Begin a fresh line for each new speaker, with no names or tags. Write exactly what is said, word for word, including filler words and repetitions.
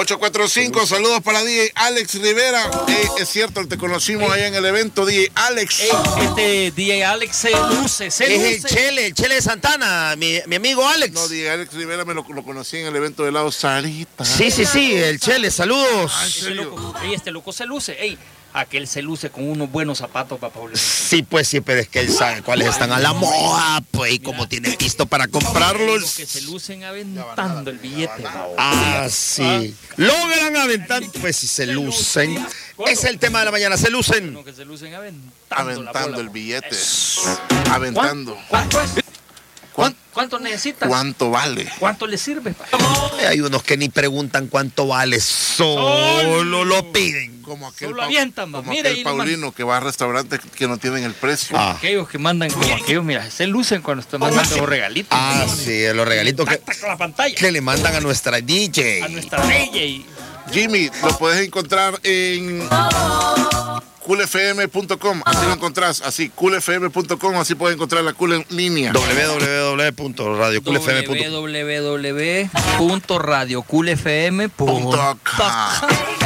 ocho cuatro cinco, saludos para D J Alex Rivera. Ey, es cierto, te conocimos Ey. allá en el evento, D J Alex.
Ey, este D J Alex se luce, se luce.
Es el Chele, el Chele de Santana, mi, mi amigo Alex.
No, D J Alex Rivera me lo, lo conocí en el evento de Lado Sarita.
Sí, sí, sí, el Chele, saludos.
Ah, este, loco, ey, este loco se luce, ey. Aquel se luce con unos buenos zapatos, papá.
Sí, pues sí, pero es que él sabe cuáles están a la moda, pues, y como tiene listo para comprarlos.
Los que se lucen aventando el billete.
Ah, sí. Logran aventar, pues si se lucen. Es el tema de la mañana, se lucen.
No, que se lucen aventando,
aventando
bola,
el billete. Aventando.
¿Cuánto es? ¿Cuánto, ¿Cuánto necesitas?
¿Cuánto vale?
¿Cuánto le sirve?
Hay unos que ni preguntan cuánto vale, solo Solo lo piden.
Como aquel,
Solo avientan,
como
mira,
aquel Paulino que va a restaurantes que no tienen el precio.
Ah. Aquellos que mandan, como aquellos, mira, se lucen cuando están mandando los regalitos.
Ah, sí, los regalitos que,
la pantalla.
que le mandan a nuestra D J.
A nuestra D J.
Jimmy, lo puedes encontrar en cool f m punto com, así lo encontrás, así, cool f m punto com, así puedes encontrar la Cool en línea.
doble u doble u doble u punto radio cool f m punto com
w w w punto radio cool f m punto com